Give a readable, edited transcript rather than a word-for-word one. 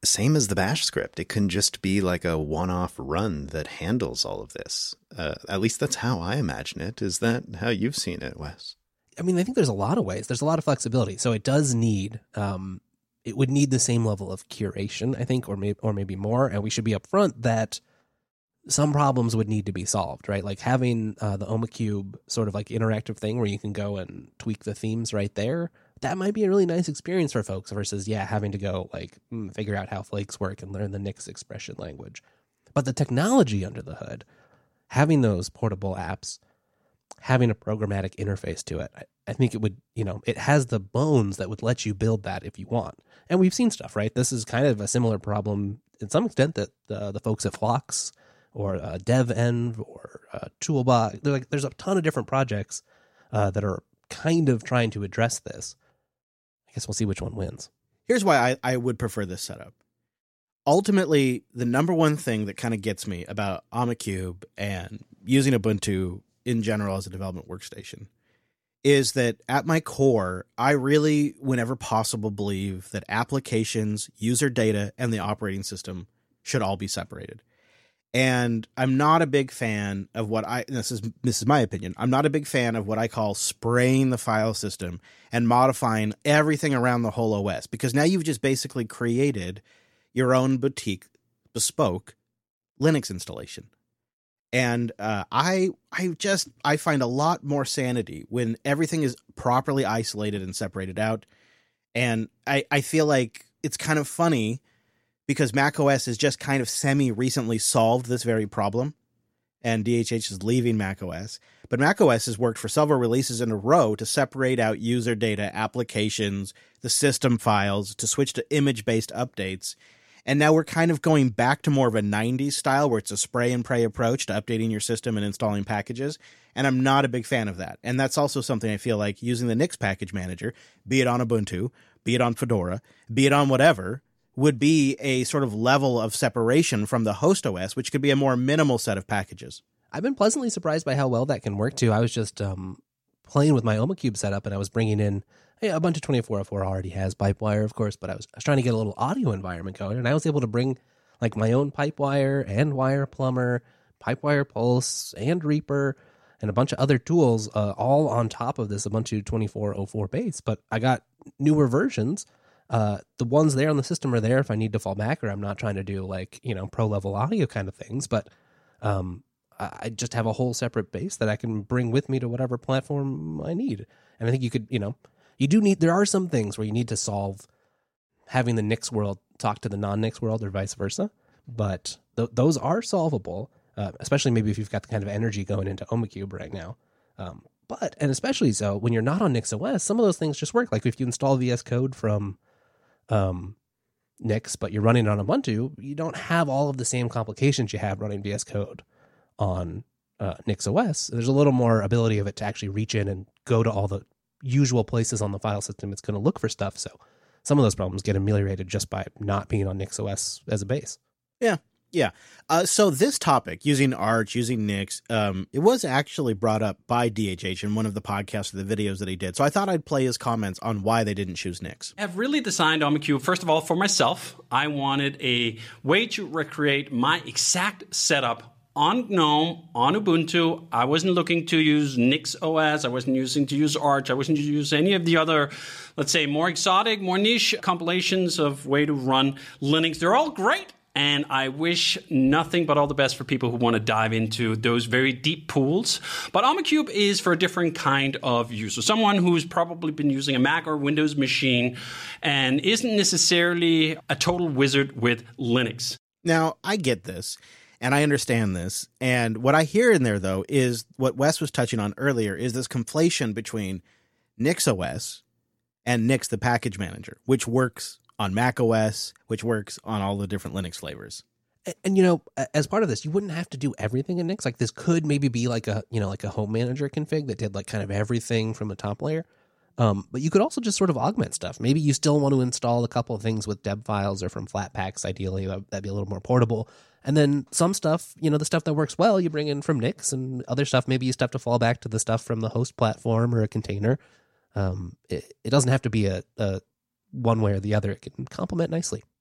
same as the bash script. It can just be like a one-off run that handles all of this. At least that's how I imagine it. Is that how you've seen it, Wes? I mean, I think there's a lot of ways. There's a lot of flexibility. So it does need, it would need the same level of curation, I think, or maybe more. And we should be upfront that some problems would need to be solved, right? Like having the OhmCube sort of like interactive thing where you can go and tweak the themes right there. That might be a really nice experience for folks versus, having to go like figure out how flakes work and learn the Nix expression language. But the technology under the hood, having those portable apps, having a programmatic interface to it, I think it would, it has the bones that would let you build that if you want. And we've seen stuff, right? This is kind of a similar problem in some extent that the folks at Phlox or DevEnv or Toolbox, there's a ton of different projects that are kind of trying to address this. I guess we'll see which one wins. Here's why I would prefer this setup. Ultimately, the number one thing that kind of gets me about OhmCube and using Ubuntu in general as a development workstation is that at my core, I really, whenever possible, believe that applications, user data, and the operating system should all be separated. And I'm not a big fan of this is my opinion. I'm not a big fan of what I call spraying the file system and modifying everything around the whole OS, because now you've just basically created your own bespoke Linux installation. And I find a lot more sanity when everything is properly isolated and separated out. And I feel like it's kind of funny because macOS has just kind of semi-recently solved this very problem, and DHH is leaving macOS. But macOS has worked for several releases in a row to separate out user data, applications, the system files, to switch to image-based updates. And now we're kind of going back to more of a 90s style where it's a spray and pray approach to updating your system and installing packages. And I'm not a big fan of that. And that's also something I feel like using the Nix package manager, be it on Ubuntu, be it on Fedora, be it on whatever, would be a sort of level of separation from the host OS, which could be a more minimal set of packages. I've been pleasantly surprised by how well that can work too. I was just playing with my OhmCube setup and I was bringing in Ubuntu 24.04 already has Pipewire, of course, but I was trying to get a little audio environment going, and I was able to bring like my own Pipewire and Wire Plumber, Pipewire Pulse and Reaper, and a bunch of other tools all on top of this Ubuntu 24.04 base. But I got newer versions. The ones there on the system are there if I need to fall back or I'm not trying to do like, pro level audio kind of things. But I just have a whole separate base that I can bring with me to whatever platform I need. And I think you could, there are some things where you need to solve having the Nix world talk to the non-Nix world or vice versa. But those are solvable, especially maybe if you've got the kind of energy going into OhmCube right now. And especially so when you're not on Nix OS, some of those things just work. Like if you install VS Code from Nix, but you're running it on Ubuntu, you don't have all of the same complications you have running VS Code on Nix OS. There's a little more ability of it to actually reach in and go to all the usual places on the file system it's going to look for stuff. So some of those problems get ameliorated just by not being on Nix OS as a base. Yeah. Yeah. So this topic, using Arch, using Nix, it was actually brought up by DHH in one of the podcasts or the videos that he did. So I thought I'd play his comments on why they didn't choose Nix. I've really designed OhmCube, first of all, for myself. I wanted a way to recreate my exact setup on GNOME, on Ubuntu. I wasn't looking to use Nix OS. I wasn't using to use Arch. I wasn't to use any of the other, let's say, more exotic, more niche compilations of way to run Linux. They're all great. And I wish nothing but all the best for people who want to dive into those very deep pools. But OhmCube is for a different kind of user. Someone who's probably been using a Mac or Windows machine and isn't necessarily a total wizard with Linux. Now, I get this, and I understand this. And what I hear in there, though, is what Wes was touching on earlier, is this conflation between Nix OS and Nix, the package manager, which works on Mac OS, which works on all the different Linux flavors. And, as part of this, you wouldn't have to do everything in Nix. Like this could maybe be like a home manager config that did like kind of everything from the top layer. But you could also just sort of augment stuff. Maybe you still want to install a couple of things with deb files or from Flatpaks, ideally. That'd be a little more portable. And then some stuff, the stuff that works well, you bring in from Nix, and other stuff, maybe you still have to fall back to the stuff from the host platform or a container. It doesn't have to be a one way or the other. It can complement nicely.